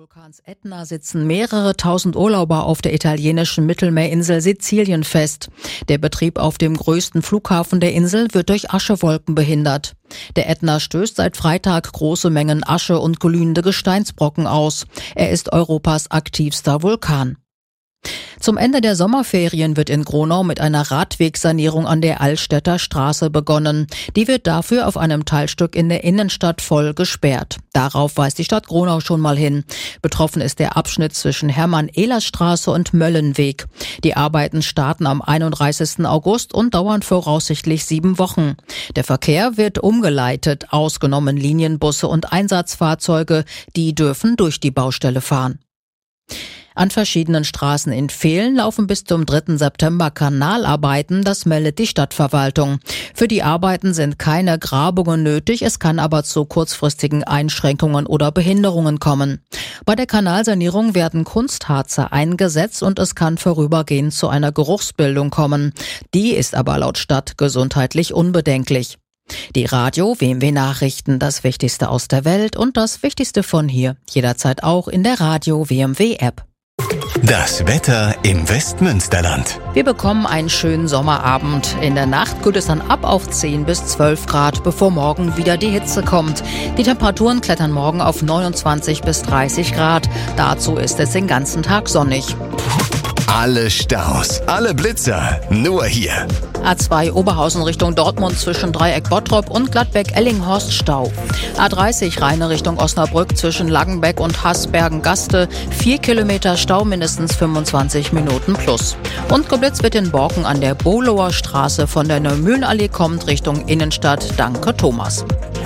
Vulkans Ätna sitzen mehrere tausend Urlauber auf der italienischen Mittelmeerinsel Sizilien fest. Der Betrieb auf dem größten Flughafen der Insel wird durch Aschewolken behindert. Der Ätna stößt seit Freitag große Mengen Asche und glühende Gesteinsbrocken aus. Er ist Europas aktivster Vulkan. Zum Ende der Sommerferien wird in Gronau mit einer Radwegsanierung an der Altstädter Straße begonnen. Die wird dafür auf einem Teilstück in der Innenstadt voll gesperrt. Darauf weist die Stadt Gronau schon mal hin. Betroffen ist der Abschnitt zwischen Hermann-Ehlers-Straße und Möllenweg. Die Arbeiten starten am 31. August und dauern voraussichtlich 7 Wochen. Der Verkehr wird umgeleitet, ausgenommen Linienbusse und Einsatzfahrzeuge, die dürfen durch die Baustelle fahren. An verschiedenen Straßen in Vehlen laufen bis zum 3. September Kanalarbeiten, das meldet die Stadtverwaltung. Für die Arbeiten sind keine Grabungen nötig, es kann aber zu kurzfristigen Einschränkungen oder Behinderungen kommen. Bei der Kanalsanierung werden Kunstharze eingesetzt und es kann vorübergehend zu einer Geruchsbildung kommen. Die ist aber laut Stadt gesundheitlich unbedenklich. Die Radio-WMW Nachrichten, das Wichtigste aus der Welt und das Wichtigste von hier, jederzeit auch in der Radio-WMW App. Das Wetter im Westmünsterland. Wir bekommen einen schönen Sommerabend. In der Nacht kühlt es dann ab auf 10 bis 12 Grad, bevor morgen wieder die Hitze kommt. Die Temperaturen klettern morgen auf 29 bis 30 Grad. Dazu ist es den ganzen Tag sonnig. Alle Staus, alle Blitzer, nur hier. A2 Oberhausen Richtung Dortmund zwischen Dreieck Bottrop und Gladbeck-Ellinghorst Stau. A30 Rheine Richtung Osnabrück zwischen Langenbeck und Hasbergen-Gaste. 4 Kilometer Stau, mindestens 25 Minuten plus. Und geblitzt wird in Borken an der Bohlower Straße von der Neumühlenallee kommt Richtung Innenstadt. Danke Thomas.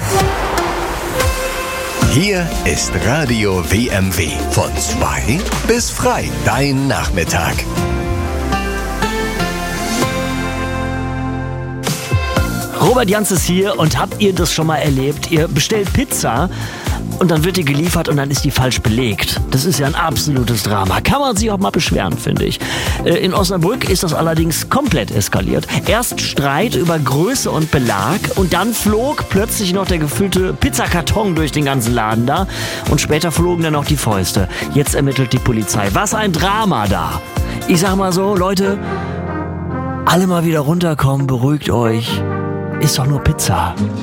Hier ist Radio WMW. Von 2 bis frei. Dein Nachmittag. Robert Jans ist hier und habt ihr das schon mal erlebt? Ihr bestellt Pizza und dann wird die geliefert und dann ist die falsch belegt. Das ist ja ein absolutes Drama. Kann man sich auch mal beschweren, finde ich. In Osnabrück ist das allerdings komplett eskaliert. Erst Streit über Größe und Belag und dann flog plötzlich noch der gefüllte Pizzakarton durch den ganzen Laden da und später flogen dann noch die Fäuste. Jetzt ermittelt die Polizei. Was ein Drama da. Ich sag mal so, Leute, alle mal wieder runterkommen, beruhigt euch. Ist doch nur Pizza.